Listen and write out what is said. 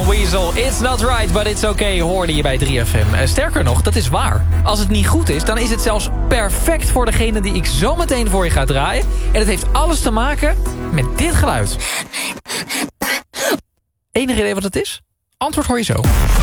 Weasel. It's not right, but it's okay, hoorde je bij 3FM. Sterker nog, dat is waar. Als het niet goed is, dan is het zelfs perfect voor degene die ik zo meteen voor je ga draaien. En het heeft alles te maken met dit geluid. Enig idee wat het is? Antwoord hoor je zo.